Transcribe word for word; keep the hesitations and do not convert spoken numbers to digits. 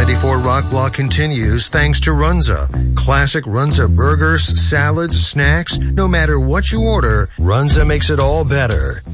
ninety-four Rock Block continues thanks to Runza. Classic Runza burgers, salads, snacks, no matter what you order, Runza makes it all better.